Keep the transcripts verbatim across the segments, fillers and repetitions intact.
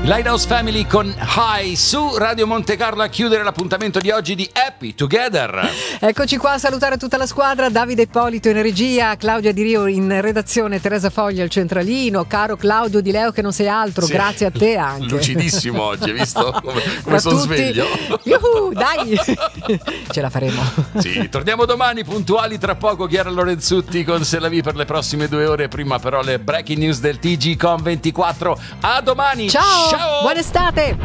Lighthouse Family con High su Radio Monte Carlo a chiudere l'appuntamento di oggi di Happy Together. Eccoci qua a salutare tutta la squadra, Davide Ippolito in regia, Claudia Di Rio in redazione, Teresa Foglia al centralino, caro Claudio Di Leo che non sei altro, sì, grazie a te anche. Lucidissimo oggi, hai visto come, come sono tutti, sveglio? Yuhu, dai, ce la faremo. Sì, torniamo domani puntuali, tra poco Chiara Lorenzutti con Se la vi per le prossime due ore, prima però le breaking news del T G Com ventiquattro. A domani. Ciao. Ciao! Buona estate!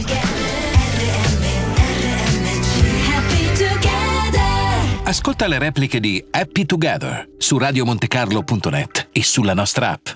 Ascolta le repliche di Happy Together su radio montecarlo punto net e sulla nostra app.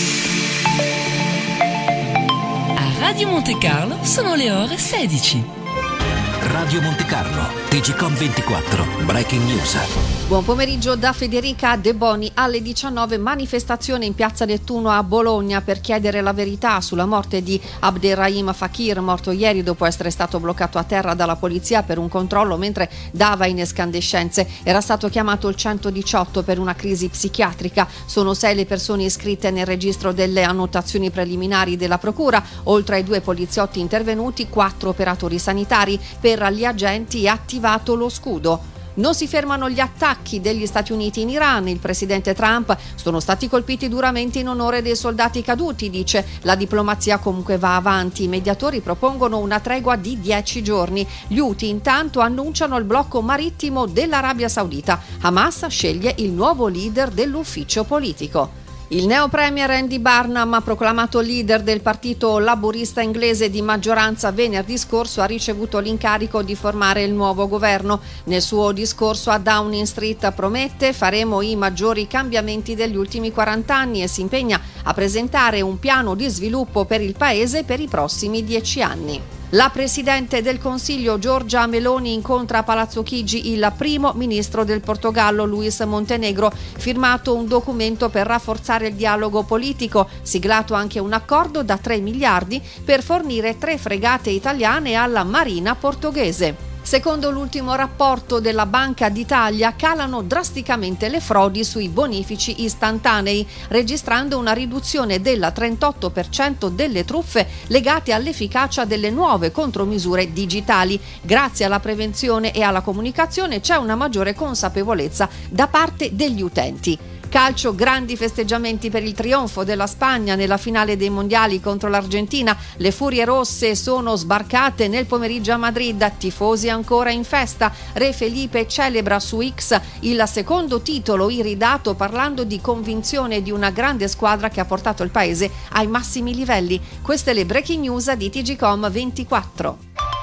A Radio Monte Carlo sono le ore sedici. Radio Monte Carlo, T G Com ventiquattro, breaking news. Buon pomeriggio da Federica De Boni. Alle diciannove manifestazione in piazza Nettuno a Bologna per chiedere la verità sulla morte di Abderrahim Fakir, morto ieri dopo essere stato bloccato a terra dalla polizia per un controllo mentre dava in escandescenze. Era stato chiamato il centodiciotto per una crisi psichiatrica. Sono sei le persone iscritte nel registro delle annotazioni preliminari della procura. Oltre ai due poliziotti intervenuti, quattro operatori sanitari. Per gli agenti è attivato lo scudo. Non si fermano gli attacchi degli Stati Uniti in Iran. Il presidente Trump: sono stati colpiti duramente in onore dei soldati caduti, dice. La diplomazia comunque va avanti. I mediatori propongono una tregua di dieci giorni. Gli Houthi intanto annunciano il blocco marittimo dell'Arabia Saudita. Hamas sceglie il nuovo leader dell'ufficio politico. Il neo premier Andy Burnham, ha proclamato leader del partito laburista inglese di maggioranza venerdì scorso, ha ricevuto l'incarico di formare il nuovo governo. Nel suo discorso a Downing Street promette: faremo i maggiori cambiamenti degli ultimi quaranta anni e si impegna a presentare un piano di sviluppo per il paese per i prossimi dieci anni. La Presidente del Consiglio Giorgia Meloni incontra a Palazzo Chigi il primo ministro del Portogallo Luis Montenegro, firmato un documento per rafforzare il dialogo politico, siglato anche un accordo da tre miliardi per fornire tre fregate italiane alla Marina portoghese. Secondo l'ultimo rapporto della Banca d'Italia, calano drasticamente le frodi sui bonifici istantanei, registrando una riduzione del trentotto per cento delle truffe legate all'efficacia delle nuove contromisure digitali. Grazie alla prevenzione e alla comunicazione c'è una maggiore consapevolezza da parte degli utenti. Calcio, grandi festeggiamenti per il trionfo della Spagna nella finale dei mondiali contro l'Argentina. Le Furie Rosse sono sbarcate nel pomeriggio a Madrid, tifosi ancora in festa. Re Felipe celebra su X il secondo titolo iridato, parlando di convinzione di una grande squadra che ha portato il paese ai massimi livelli. Queste le breaking news di T G Com ventiquattro.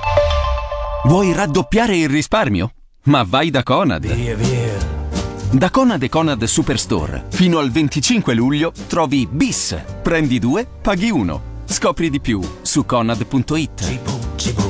Vuoi raddoppiare il risparmio? Ma vai da Conad. Via, via. Da Conad e Conad Superstore fino al venticinque luglio trovi Bis. Prendi due, paghi uno. Scopri di più su conad punto it.